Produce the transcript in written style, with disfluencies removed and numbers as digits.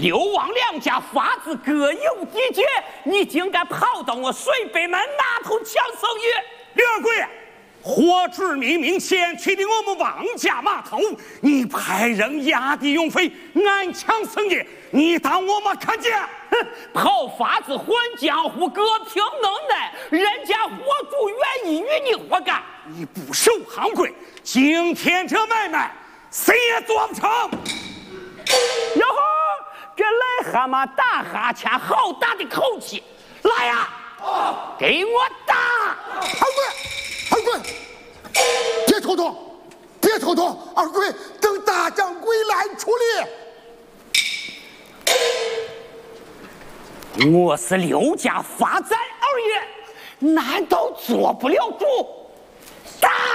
刘王两家法子各有地界，你竟敢跑到我水北门那头抢生意？ 刘二贵，获旨明明前去的我们王家码头，你派人押抵用费，暗抢生意，你当我没看见？ 哼，跑法子混江湖，各凭能耐，人家货主愿意与你活干。 你不守行规，今天这买卖谁也做不成。 哟呵，这癞蛤蟆打哈欠，好大的口气！来呀，给我打！ 二贵，别冲动，别冲动，二贵，等大掌柜来处理。我是刘家发展二爷，难道做不了主？打！